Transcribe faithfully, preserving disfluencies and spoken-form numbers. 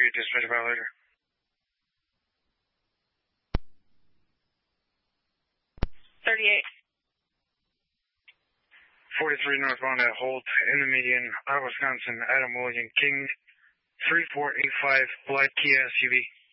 you, dispatch violator. thirty-eight. forty-three northbound at Holt in the median, out of Wisconsin, Adam William King, three four eight five, black Kia S U V.